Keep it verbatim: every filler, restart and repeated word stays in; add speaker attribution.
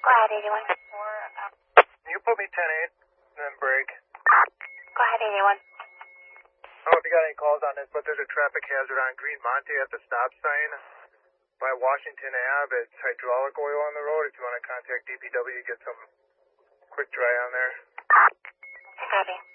Speaker 1: Go ahead, eighty-one.
Speaker 2: Can you put me ten eight and then break?
Speaker 1: Go ahead, eighty-one.
Speaker 2: I don't know if you got any calls on this, but there's a traffic hazard on Green Monte at the stop sign by Washington Avenue. It's hydraulic oil on the road. If you want to contact D P W, get some quick dry on there.
Speaker 1: Copy.